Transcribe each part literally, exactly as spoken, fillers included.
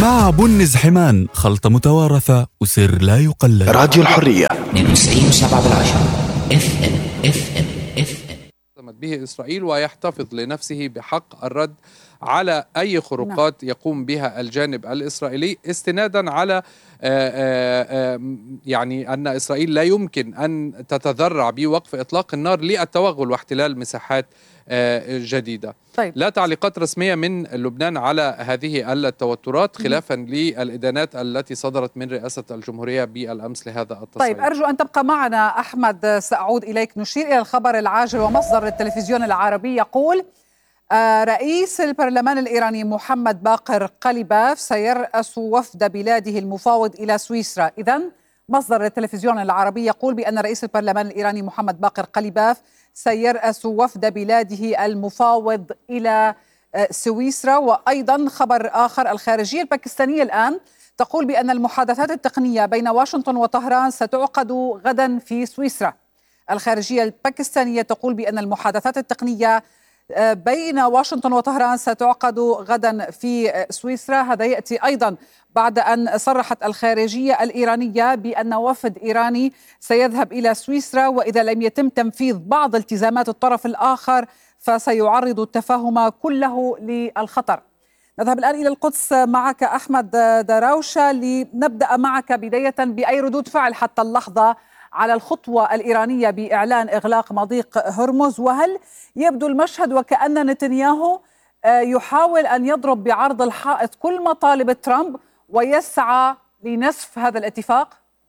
مع بن زحمان، خلطة متوارثة وسر لا يقلد. راديو الحرية اثنين وتسعين وسبعة بالعشرة اف ام اف ام اف ام به إسرائيل، ويحتفظ لنفسه بحق الرد على أي خروقات يقوم بها الجانب الإسرائيلي، استنادا على آآ آآ يعني أن إسرائيل لا يمكن أن تتذرع بوقف إطلاق النار للتوغل واحتلال مساحات جديدة. طيب. لا تعليقات رسمية من لبنان على هذه التوترات، خلافا للإدانات التي صدرت من رئاسة الجمهورية بالأمس لهذا التصعيد. طيب، أرجو أن تبقى معنا أحمد، سأعود إليك. نشير إلى الخبر العاجل، ومصدر التلفزيون العربي يقول رئيس البرلمان الإيراني محمد باقر قليباف سيرأس وفد بلاده المفاوض إلى سويسرا. إذن مصدر التلفزيون العربي يقول بأن رئيس البرلمان الإيراني محمد باقر قليباف سيرأس وفد بلاده المفاوض إلى سويسرا. وأيضا خبر آخر، الخارجية الباكستانية الآن تقول بأن المحادثات التقنية بين واشنطن وطهران ستعقد غدا في سويسرا. الخارجية الباكستانية تقول بأن المحادثات التقنية بين واشنطن وطهران ستعقد غدا في سويسرا. هذا يأتي أيضا بعد أن صرحت الخارجية الإيرانية بأن وفد إيراني سيذهب إلى سويسرا، وإذا لم يتم تنفيذ بعض التزامات الطرف الآخر فسيعرض التفاهم كله للخطر. نذهب الآن إلى القدس معك أحمد دراوشة، لنبدأ معك بداية بأي ردود فعل حتى اللحظة على الخطوة الإيرانية بإعلان إغلاق مضيق هرمز، وهل يبدو المشهد وكأن نتنياهو يحاول أن يضرب بعرض الحائط كل مطالب ترامب ويسعى لنسف هذا الاتفاق؟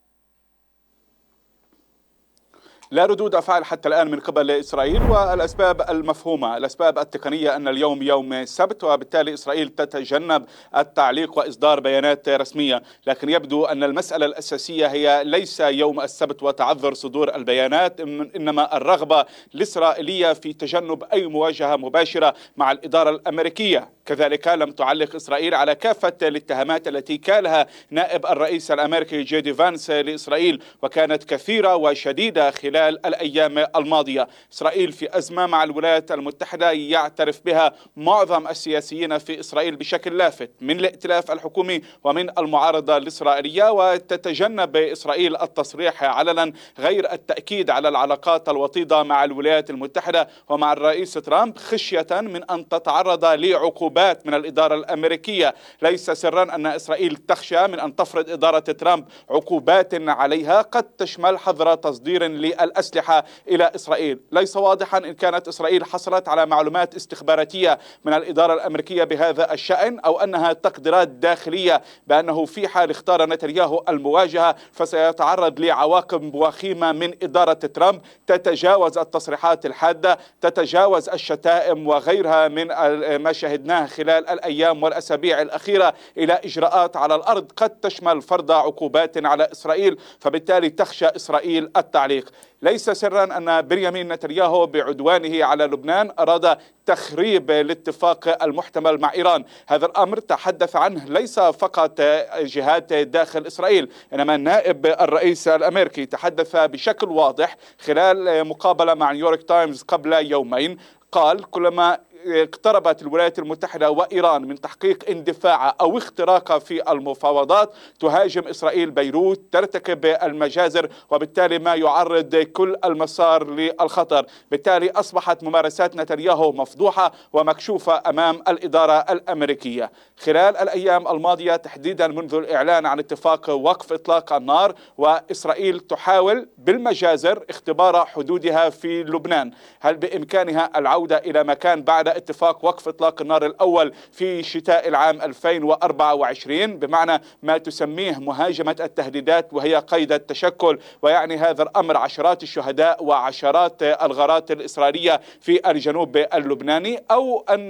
لا ردود أفعال حتى الآن من قبل إسرائيل، والأسباب المفهومة. الأسباب التقنية أن اليوم يوم سبت، وبالتالي إسرائيل تتجنب التعليق وإصدار بيانات رسمية، لكن يبدو أن المسألة الأساسية هي ليس يوم السبت وتعذر صدور البيانات، إنما الرغبة الإسرائيلية في تجنب أي مواجهة مباشرة مع الإدارة الأمريكية. كذلك لم تعلق إسرائيل على كافة الاتهامات التي كالها نائب الرئيس الأمريكي جي دي فانس لإسرائيل، وكانت كثيرة وشديدة خلال الأيام الماضية. إسرائيل في أزمة مع الولايات المتحدة يعترف بها معظم السياسيين في إسرائيل بشكل لافت، من الائتلاف الحكومي ومن المعارضة الإسرائيلية، وتتجنب إسرائيل التصريح علنا غير التأكيد على العلاقات الوطيدة مع الولايات المتحدة ومع الرئيس ترامب، خشية من أن تتعرض لعقوبات من الإدارة الأمريكية. ليس سرا أن إسرائيل تخشى من أن تفرض إدارة ترامب عقوبات عليها قد تشمل حظر تصدير للأسلحة إلى إسرائيل. ليس واضحا إن كانت إسرائيل حصلت على معلومات استخباراتية من الإدارة الأمريكية بهذا الشأن، أو أنها تقديرات داخلية بأنه في حال اختار نتنياهو المواجهة فسيتعرض لعواقب وخيمة من إدارة ترامب تتجاوز التصريحات الحادة، تتجاوز الشتائم وغيرها من ما شاهدناه خلال الأيام والأسابيع الأخيرة إلى إجراءات على الأرض قد تشمل فرض عقوبات على إسرائيل. فبالتالي تخشى إسرائيل التعليق. ليس سرا أن بنيامين نتنياهو بعدوانه على لبنان أراد تخريب الاتفاق المحتمل مع إيران. هذا الأمر تحدث عنه ليس فقط جهات داخل إسرائيل، إنما نائب الرئيس الأمريكي تحدث بشكل واضح خلال مقابلة مع نيويورك تايمز قبل يومين. قال كلما اقتربت الولايات المتحدة وإيران من تحقيق اندفاع أو اختراق في المفاوضات تهاجم إسرائيل بيروت، ترتكب المجازر، وبالتالي ما يعرض كل المسار للخطر. بالتالي أصبحت ممارسات نتنياهو مفضوحة ومكشوفة أمام الإدارة الأمريكية. خلال الأيام الماضية تحديدا منذ الإعلان عن اتفاق وقف إطلاق النار، وإسرائيل تحاول بالمجازر اختبار حدودها في لبنان. هل بإمكانها العودة إلى مكان بعد اتفاق وقف إطلاق النار الأول في شتاء العام ألفين وأربعة وعشرين، بمعنى ما تسميه مهاجمة التهديدات وهي قيد التشكل، ويعني هذا الأمر عشرات الشهداء وعشرات الغارات الإسرائيلية في الجنوب اللبناني، أو أن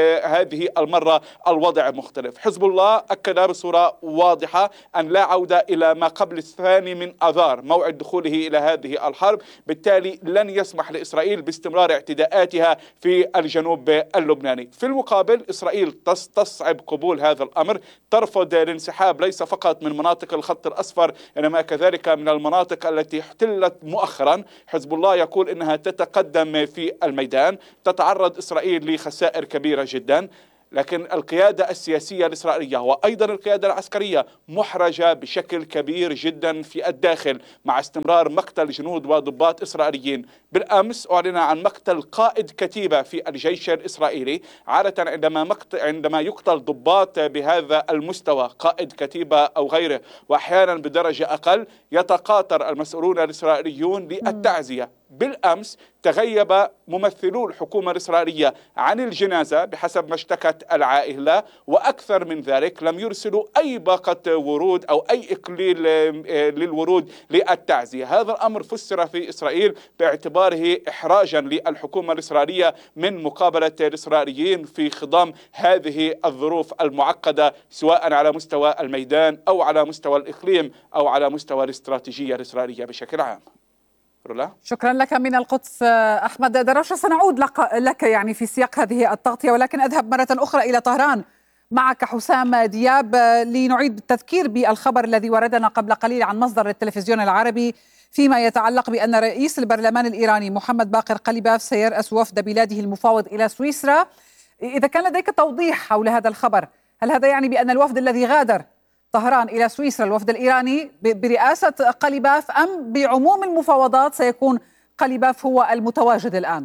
هذه المرة الوضع مختلف؟ حزب الله أكد بصورة واضحة أن لا عودة إلى ما قبل الثاني من آذار موعد دخوله إلى هذه الحرب، بالتالي لن يسمح لإسرائيل باستمرار اعتداءاتها في الجنوب اللبناني. في المقابل إسرائيل تستصعب قبول هذا الأمر، ترفض الانسحاب ليس فقط من مناطق الخط الأصفر إنما كذلك من المناطق التي احتلت مؤخرا. حزب الله يقول إنها تتقدم في الميدان، تتعرض إسرائيل لخسائر كبيرة جدا. لكن القيادة السياسية الإسرائيلية وأيضا القيادة العسكرية محرجة بشكل كبير جدا في الداخل مع استمرار مقتل جنود وضباط إسرائيليين. بالأمس أعلن عن مقتل قائد كتيبة في الجيش الإسرائيلي. عادة عندما مقتل عندما يقتل ضباط بهذا المستوى قائد كتيبة أو غيره وأحيانا بدرجة أقل يتقاطر المسؤولون الإسرائيليون للتعزية. بالأمس تغيب ممثلو الحكومة الإسرائيلية عن الجنازة بحسب ما اشتكت العائلة، وأكثر من ذلك لم يرسلوا أي باقة ورود أو أي إقليل للورود للتعزية. هذا الأمر فسر في إسرائيل باعتباره إحراجا للحكومة الإسرائيلية من مقابلة الإسرائيليين في خضم هذه الظروف المعقدة سواء على مستوى الميدان أو على مستوى الإقليم أو على مستوى الاستراتيجية الإسرائيلية بشكل عام. رولا. شكرا لك من القدس أحمد دراوشة. سنعود لك, لك يعني في سياق هذه التغطية، ولكن أذهب مرة أخرى إلى طهران معك حسام دياب لنعيد التذكير بالخبر الذي وردنا قبل قليل عن مصدر التلفزيون العربي فيما يتعلق بأن رئيس البرلمان الإيراني محمد باقر قليباف سيرأس وفد بلاده المفاوض إلى سويسرا. إذا كان لديك توضيح حول هذا الخبر، هل هذا يعني بأن الوفد الذي غادر طهران إلى سويسرا الوفد الإيراني برئاسة قليباف، أم بعموم المفاوضات سيكون قليباف هو المتواجد الآن؟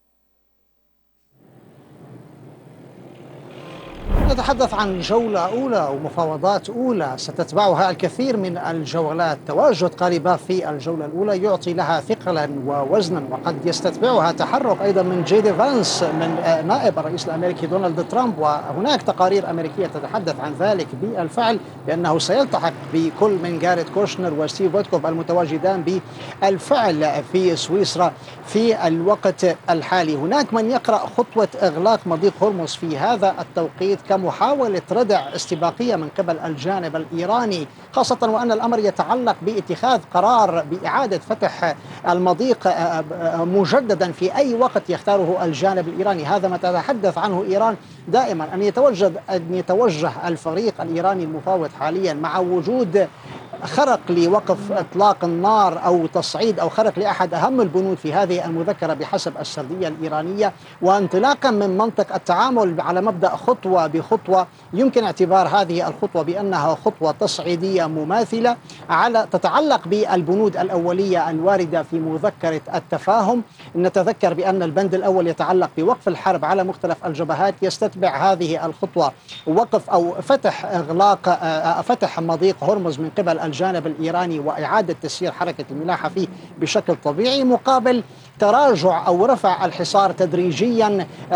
نتحدث عن جولة أولى ومفاوضات أولى ستتبعها الكثير من الجولات. تواجد قليباف في الجولة الأولى يعطي لها ثقلا ووزنا، وقد يستتبعها تحرك أيضا من جي دي فانس من نائب الرئيس الأمريكي دونالد ترامب، وهناك تقارير أمريكية تتحدث عن ذلك بالفعل بأنه سيلتحق بكل من جاريت كوشنر وستيف ويتكوف المتواجدان بالفعل في سويسرا في الوقت الحالي. هناك من يقرأ خطوة إغلاق مضيق هرمز في هذا التوقيت كمحاولة ردع استباقية من قبل الجانب الإيراني، خاصة وأن الأمر يتعلق باتخاذ قرار بإعادة فتح المضيق مجددا في أي وقت يختاره الجانب الإيراني. هذا ما تتحدث عنه إيران دائما، أن يتوجه أن يتوجه الفريق الإيراني المفاوض حاليا مع وجود خرق لوقف إطلاق النار أو تصعيد أو خرق لأحد أهم البنود في هذه المذكرة بحسب السردية الإيرانية، وانطلاقا من منطق التعامل على مبدأ خطوة بخطوة، يمكن اعتبار هذه الخطوة بأنها خطوة تصعيدية مماثلة على تتعلق بالبنود الأولية الواردة في مذكرة التفاهم. نتذكر بأن البند الأول يتعلق بوقف الحرب على مختلف الجبهات، يستتبع هذه الخطوة وقف أو فتح إغلاق فتح مضيق هرمز من قبل الجانب الإيراني وإعادة تسيير حركة الملاحة فيه بشكل طبيعي، مقابل تراجع أو رفع الحصار تدريجيا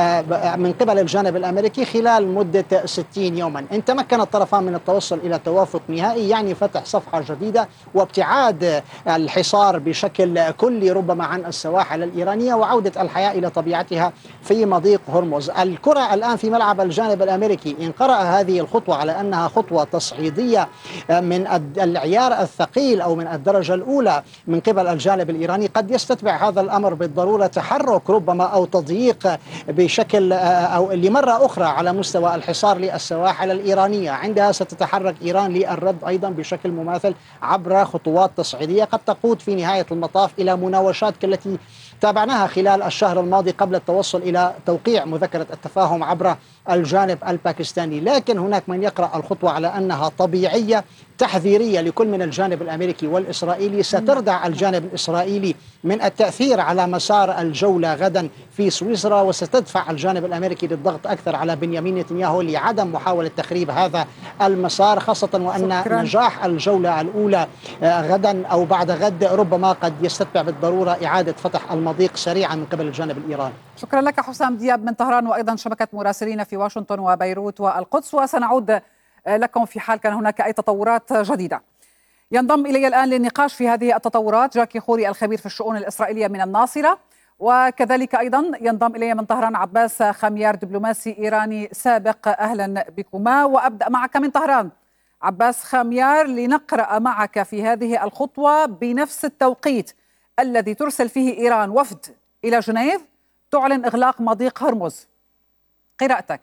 من قبل الجانب الأمريكي خلال مدة ستين يوما. إن تمكن الطرفان من التوصل إلى توافق نهائي يعني فتح صفحة جديدة وابتعاد الحصار بشكل كلي ربما عن السواحل الإيرانية وعودة الحياة إلى طبيعتها في مضيق هرمز. الكرة الآن في ملعب الجانب الأمريكي. إن قرأ هذه الخطوة على أنها خطوة تصعيدية من العيار الثقيل أو من الدرجة الأولى من قبل الجانب الإيراني، قد يستتبع هذا الأمر بالضرورة تحرك ربما أو تضييق بشكل أو لمرة أخرى على مستوى الحصار للسواحل الإيرانية. عندها ستتحرك إيران للرد أيضا بشكل مماثل عبر خطوات تصعيدية قد تقود في نهاية المطاف إلى مناوشات كالتي تابعناها خلال الشهر الماضي قبل التوصل إلى توقيع مذكرة التفاهم عبر الجانب الباكستاني. لكن هناك من يقرأ الخطوة على أنها طبيعية تحذيرية لكل من الجانب الأمريكي والإسرائيلي، ستردع الجانب الإسرائيلي من التأثير على مسار الجولة غدا في سويسرا، وستدفع الجانب الأمريكي للضغط أكثر على بنيامين نتنياهو لعدم محاولة تخريب هذا المسار، خاصة وأن شكرا. نجاح الجولة الأولى غدا أو بعد غد ربما قد يستتبع بالضرورة إعادة فتح المضيق سريعا من قبل الجانب الإيراني. شكرا لك حسام دياب من طهران، وأيضا شبكة مراسلين في واشنطن وبيروت والقدس، وسنعود لكم في حال كان هناك أي تطورات جديدة. ينضم إلي الآن للنقاش في هذه التطورات جاكي خوري الخبير في الشؤون الإسرائيلية من الناصرة، وكذلك أيضا ينضم إلي من طهران عباس خميار دبلوماسي إيراني سابق. أهلا بكما، وأبدأ معك من طهران عباس خميار لنقرأ معك في هذه الخطوة بنفس التوقيت الذي ترسل فيه إيران وفد إلى جنيف تعلن إغلاق مضيق هرمز. قراءتك.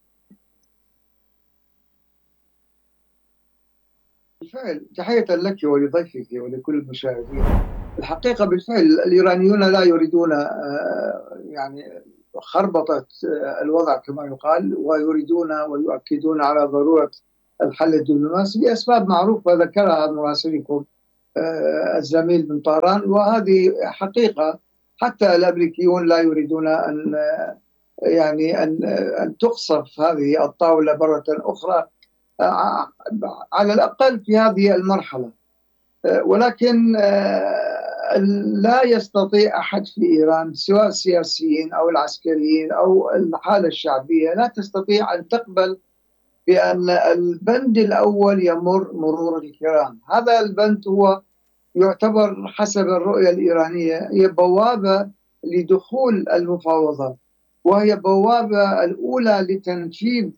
بالفعل تحية لك ولضيفك ولكل المشاهدين. الحقيقة بالفعل الإيرانيون لا يريدون يعني خربطة الوضع كما يقال، ويريدون ويؤكدون على ضرورة الحل الدبلوماسي لأسباب معروفة ذكرها مراسلكم الزميل من طهران، وهذه حقيقة. حتى الأمريكيون لا يريدون أن يعني أن أن تقصف هذه الطاولة مرة أخرى على الأقل في هذه المرحلة. ولكن لا يستطيع أحد في إيران سواء السياسيين أو العسكريين أو الحالة الشعبية لا تستطيع أن تقبل بأن البند الأول يمر مرور الكرام. هذا البند هو يعتبر حسب الرؤية الإيرانية هي بوابة لدخول المفاوضات، وهي بوابة الأولى لتنفيذ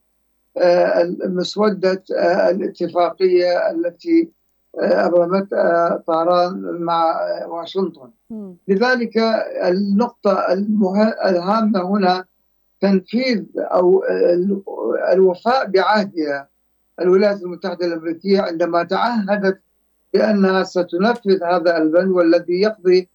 مسودة الاتفاقية التي أبرمت طهران مع واشنطن. لذلك النقطة الهامة هنا تنفيذ أو الوفاء بعهدها الولايات المتحدة الأمريكية عندما تعهدت بأنها ستنفذ هذا البند والذي يقضي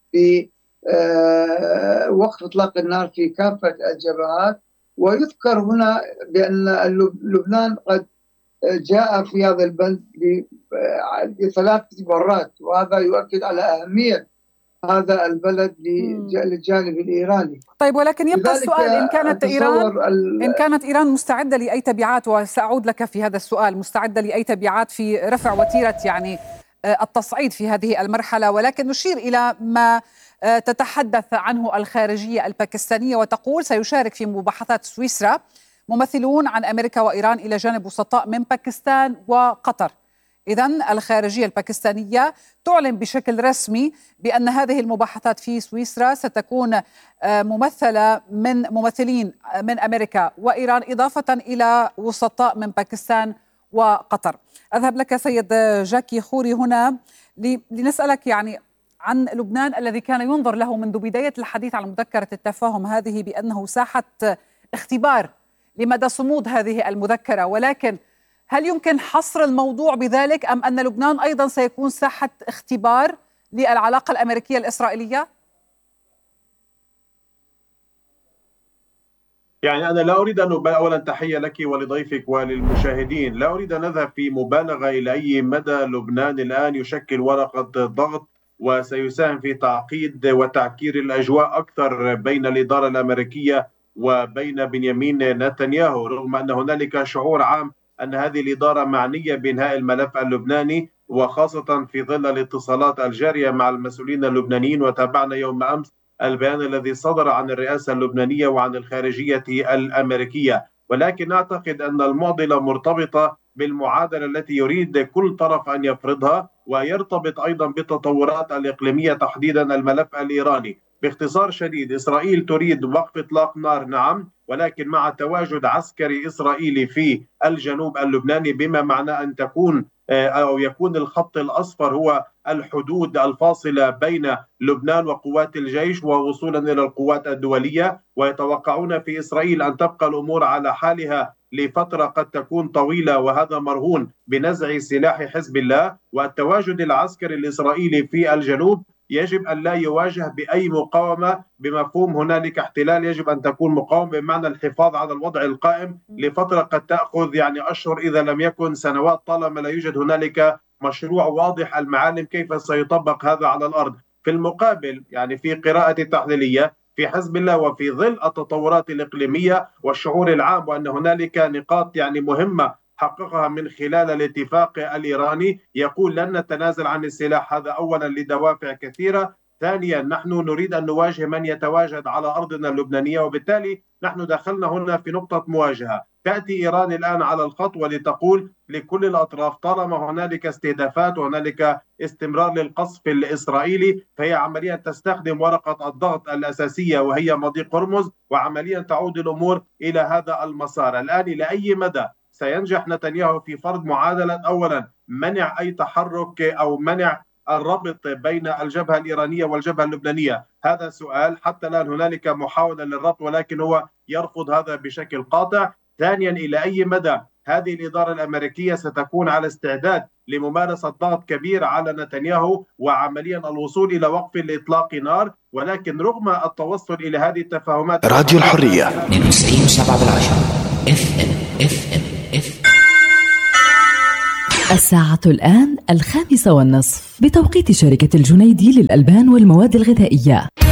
بوقف إطلاق النار في كافة الجبهات. ويذكر هنا بأن لبنان قد جاء في هذا البند لثلاث مرات، وهذا يؤكد على أهمية هذا البلد للجانب الإيراني. طيب، ولكن يبقى السؤال إن كانت إيران إن كانت إيران مستعدة لأي تبعات، وسأعود لك في هذا السؤال، مستعدة لأي تبعات في رفع وتيرة يعني التصعيد في هذه المرحلة، ولكن نشير إلى ما تتحدث عنه الخارجية الباكستانية وتقول سيشارك في مباحثات سويسرا ممثلون عن أمريكا وإيران إلى جانب وسطاء من باكستان وقطر. إذن الخارجية الباكستانية تعلن بشكل رسمي بأن هذه المباحثات في سويسرا ستكون ممثلة من ممثلين من أمريكا وإيران إضافة إلى وسطاء من باكستان وقطر. أذهب لك سيد جاكي خوري هنا لنسألك يعني عن لبنان الذي كان ينظر له منذ بداية الحديث على مذكرة التفاهم هذه بأنه ساحة اختبار لمدى صمود هذه المذكرة، ولكن هل يمكن حصر الموضوع بذلك أم أن لبنان أيضا سيكون ساحة اختبار للعلاقة الأمريكية الإسرائيلية؟ يعني أنا لا أريد أن أبالغ. أولا تحية لك ولضيفك وللمشاهدين. لا أريد أن أذهب في مبالغة إلى أي مدى لبنان الآن يشكل ورقة ضغط وسيساهم في تعقيد وتعكير الأجواء أكثر بين الإدارة الأمريكية وبين بنيامين نتنياهو، رغم أن هنالك شعور عام أن هذه الإدارة معنية بإنهاء الملف اللبناني، وخاصة في ظل الاتصالات الجارية مع المسؤولين اللبنانيين. وتابعنا يوم أمس البيان الذي صدر عن الرئاسة اللبنانية وعن الخارجية الأمريكية، ولكن أعتقد أن المعضلة مرتبطة بالمعادلة التي يريد كل طرف أن يفرضها، ويرتبط أيضا بالتطورات الإقليمية تحديدا الملف الإيراني. باختصار شديد، إسرائيل تريد وقف إطلاق نار نعم، ولكن مع تواجد عسكري إسرائيلي في الجنوب اللبناني، بما معناه أن تكون أو يكون الخط الأصفر هو الحدود الفاصلة بين لبنان وقوات الجيش ووصولا إلى القوات الدولية. ويتوقعون في إسرائيل أن تبقى الأمور على حالها لفترة قد تكون طويلة، وهذا مرهون بنزع سلاح حزب الله. والتواجد العسكري الإسرائيلي في الجنوب يجب أن لا يواجه بأي مقاومة، بمفهوم هنالك احتلال يجب أن تكون مقاومة بمعنى الحفاظ على الوضع القائم لفترة قد تأخذ يعني أشهر إذا لم يكن سنوات، طالما لا يوجد هنالك مشروع واضح المعالم كيف سيطبق هذا على الأرض. في المقابل يعني في قراءة تحليلية في حزب الله وفي ظل التطورات الإقليمية والشعور العام وأن هنالك نقاط يعني مهمة حققها من خلال الاتفاق الإيراني، يقول لن نتنازل عن السلاح. هذا أولا لدوافع كثيرة. ثانيا، نحن نريد أن نواجه من يتواجد على أرضنا اللبنانية، وبالتالي نحن دخلنا هنا في نقطة مواجهة. تأتي إيران الآن على الخط ولتقول لكل الأطراف طالما هنالك استهدافات وهنالك استمرار للقصف الإسرائيلي، فهي عمليا تستخدم ورقة الضغط الأساسية وهي مضيق هرمز، وعمليا تعود الأمور إلى هذا المسار. الآن إلى أي مدى سينجح نتنياهو في فرض معادلة أولا منع أي تحرك أو منع الربط بين الجبهة الإيرانية والجبهة اللبنانية؟ هذا سؤال. حتى الآن هنالك محاولة للربط ولكن هو يرفض هذا بشكل قاطع. ثانيا، إلى أي مدى هذه الإدارة الأمريكية ستكون على استعداد لممارسة ضغط كبير على نتنياهو وعمليا الوصول إلى وقف لإطلاق نار؟ ولكن رغم التوصل إلى هذه التفاهمات راديو الحرية اثنين وتسعين وسبعة بالعشرة اف ام اف ام اف الساعة الآن الخامسة والنصف بتوقيت شركة الجنيدي للألبان والمواد الغذائية.